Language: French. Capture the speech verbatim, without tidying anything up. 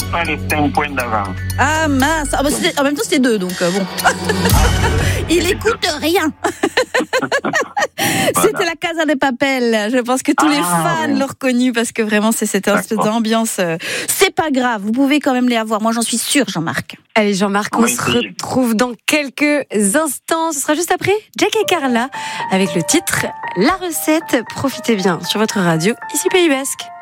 pas les cinq points d'avant. Ah mince, ah, bah, c'était- en même temps c'était deux, donc euh, bon. Il écoute rien. C'était la Casa de Papel. Je pense que tous les Ah, fans oui. l'ont reconnu parce que vraiment c'est cette espèce D'accord. d'ambiance. euh, C'est pas grave, vous pouvez quand même les avoir. Moi j'en suis sûre, Jean-Marc. Allez Jean-Marc, on Oui, se oui. retrouve dans quelques instants. Ce sera juste après Jack et Carla avec le titre La Recette. Profitez bien sur votre radio, ici Pays Basque.